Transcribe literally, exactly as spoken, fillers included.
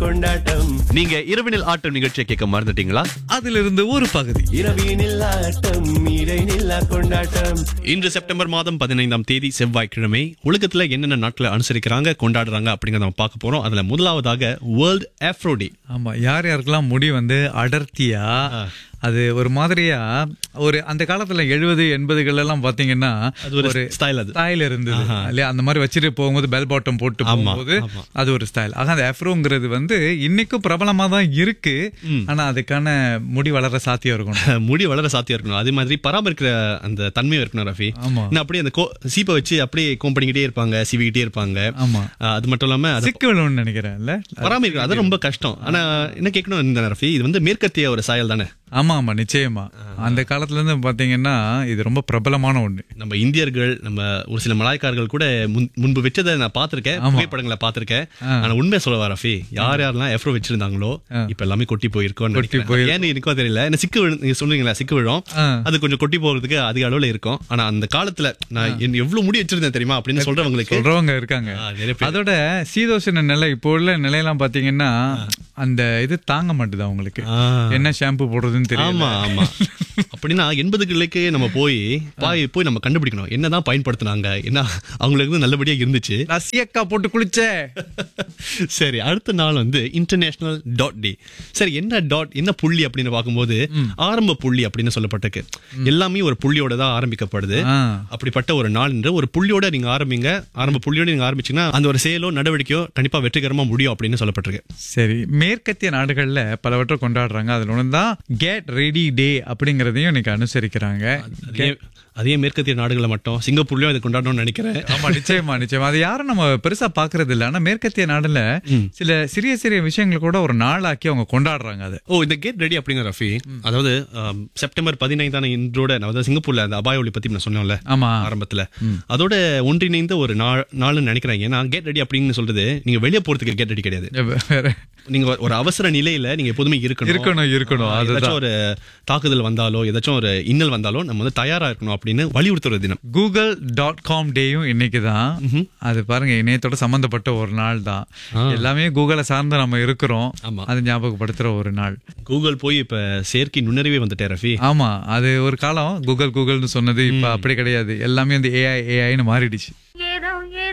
கொண்டாட்டம். நீங்க இரவினில் ஆட்டம் நிகழ்ச்சியை கேட்க மறந்துட்டீங்களா? அதிலிருந்து ஒரு பகுதி. இரவினில் ஆட்டம் இடைநில்லா கொண்டாட்டம். இன்று செப்டம்பர் மாதம் பதினைந்தாம் தேதி செவ்வாய்க்கிழமை. உலகத்துல என்னென்ன நாட்களை அனுசரிக்கிறாங்க, கொண்டாடுறாங்க அப்படிங்கறத நம்ம பார்க்க போறோம். அதுல முதலாவதாக வேர்ல்ட் ஆஃப்ரோ டே. ஆமா, யார் யாருக்கெல்லாம் முடி வந்து அடர்த்தியா, அது ஒரு மாதிரியா, ஒரு அந்த காலத்துல எழுபது எண்பதுகள் எல்லாம் பாத்தீங்கன்னா அது ஒரு ஸ்டைல், அது ஸ்டைல் இருந்தது இல்லையா? அந்த மாதிரி வச்சுட்டு போகும்போது பெல் பாட்டம் போட்டு போகும்போது அது ஒரு ஸ்டைல். ஆக அந்த ஆஃப்ரோங்கிறது வந்து இன்னைக்கும் பிரபலமா தான் இருக்கு. ஆனா அதுக்கான முடி வளர சாத்தியம் இருக்கணும். முடி வளர சாத்தியம் இருக்கணும். அதே மாதிரி பராமரிக்கிற அந்த தன்மையும் இருக்கணும் ரஃபி. இன்னும் அப்படியே அந்த சீப்பை வச்சு அப்படியே கோம் பண்ணிக்கிட்டே இருப்பாங்க, சீவிக்கிட்டே இருப்பாங்க. ஆமா, அது மட்டும் இல்லாம சிக்கு விழுன்னு நினைக்கிறேன் இல்ல, பராமரிக்கிறது அது ரொம்ப கஷ்டம். ஆனா என்ன கேட்கணும் இந்த ரஃபி, இது வந்து மேற்கத்திய ஒரு சாயல் தானே? ஆமா ஆமா, நிச்சயமா. அந்த காலத்துல இருந்து பாத்தீங்கன்னா இது ரொம்ப பிரபலமான ஒண்ணு. நம்ம இந்தியர்கள், நம்ம ஒரு சில மலாய்க்காரர்கள் கூட முன்பு வச்சதை நான் பாத்திருக்கேன், புகைப்படங்களை பாத்திருக்கேன். ஆனா உண்மையை சொல்ல ரஃபி, யார் யாரெல்லாம் எஃப்ரோ வச்சிருந்தாங்களோ இப்ப எல்லாமே கொட்டி போயிருக்கோம். ஏன்னு எனக்கும் தெரியல. என்ன சிக்கு நீங்க சொல்றீங்களா, சிக்கு விழும், அது கொஞ்சம் கொட்டி போறதுக்கு அதிக அளவுல இருக்கும். ஆனா அந்த காலத்துல நான் எவ்வளவு முடி வச்சிருந்தேன் தெரியுமா அப்படின்னு சொல்றவங்களுக்கு சொல்றவங்க இருக்காங்க. அதோட சீதோஷண நிலை இப்போ உள்ள நிலையெல்லாம் பாத்தீங்கன்னா அந்த இது தாங்க மாட்டுது அவங்களுக்கு. என்ன ஷாம்பு போடுறதுன்னு தெரியல. ஆமா ஆமா. அப்படின்னா எண்பதுகளுக்கு நம்ம போய் பாய் போய் நம்ம கண்டுபிடிக்கணும் என்னதான் பயன்படுத்தினாங்க, என்ன அவங்களுக்கு நல்லபடியா இருந்துச்சு. ரசியக்கா போட்டு குளிச்ச. சரி, அடுத்த நாள் வந்து இன்டர்நேஷனல் டாட் டே. சரி, என்ன டாட், என்ன புள்ளி அப்படின்னு பார்க்கும்போது ஆரம்ப புள்ளி அப்படின்னு சொல்லப்பட்டிருக்கு. எல்லாமே ஒரு புள்ளியோட தான் ஆரம்பிக்கப்படுது. அப்படிப்பட்ட ஒரு நாள் என்று ஒரு புள்ளியோட நீங்க ஆரம்பிங்க. ஆரம்ப புள்ளியோட நீங்க ஆரம்பிச்சீங்கன்னா அந்த ஒரு செயலோ நடவடிக்கையோ கண்டிப்பா வெற்றிகரமா முடியும் அப்படின்னு சொல்லப்பட்டிருக்கு. சரி, மேற்கத்திய நாடுகள்ல பலவற்றை கொண்டாடுறாங்க. அதுல ஒண்ணுதான் கெட் ரெடி டே அப்படிங்கறதையும் இன்னைக்கு அனுசரிக்கிறாங்க. அதே மேற்கத்திய நாடுகளை மட்டும் சிங்கப்பூர்லயும் அதை கொண்டாடணும்னு நினைக்கிறேன். ஆமா, நிச்சயமா நிச்சயமா. அது யாரும் நம்ம பெருசா பாக்குறது இல்ல. ஆனா மேற்கத்திய நாடுல சில சிறிய சிறிய விஷயங்கள் கூட ஒரு நாளாக்கி அவங்க கொண்டாடுறாங்க. அது ஓ இந்த கெட் ரெடி அப்படிங்கிற ரஃபி, அதாவது செப்டம்பர் பதினைந்தான இன்றோட அதாவது சிங்கப்பூர்ல அந்த அபாய ஒளி பத்தி நான் சொன்னேன்ல ஆரம்பத்துல, அதோட ஒன்றிணைந்த ஒரு நாள்னு நினைக்கிறேன். ஏன்னா கெட் ரெடி அப்படின்னு சொல்றது நீங்க வெளியே போறதுக்கு கெட் ரெடி கிடையாது. நீங்க ஒரு அவசர நிலையில நீங்க எப்போதுமே இருக்கணும் இருக்கணும் இருக்கணும் ஏதாச்சும் ஒரு தாக்குதல் வந்தாலோ ஏதாச்சும் ஒரு இன்னல் வந்தாலோ நம்ம வந்து தயாரா இருக்கணும் அப்படின்னு வலியுறுத்துற தினம். கூகுள் டாட் காம் டேயும் இன்னைக்குதான். அது பாருங்க, இணையத்தோட சம்பந்தப்பட்ட ஒரு நாள் தான். எல்லாமே கூகுளை சார்ந்து நம்ம இருக்கிறோம். அது ஞாபகப்படுத்துற ஒரு நாள். கூகுள் போய் இப்ப செயற்கை நுண்ணறிவே வந்துட்டே ரஃபி. ஆமா, அது ஒரு காலம் கூகுள் கூகுள்னு சொன்னது இப்ப அப்படி கிடையாது. எல்லாமே வந்து ஏஐ ஏஐன்னு மாறிடுச்சு.